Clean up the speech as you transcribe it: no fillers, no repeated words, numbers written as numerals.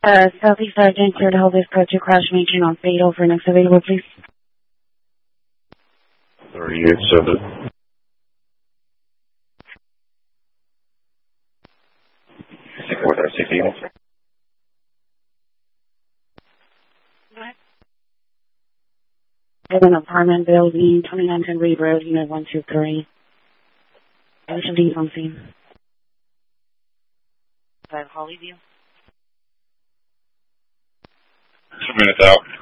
Southeast Sergeant, clear to hold this code to crash mention on fade over next available, please. 38-7. With our 60. An apartment building, 2910 Reed Road, Unit 123. Usually on scene. 5 Hollyview. 2 minutes out.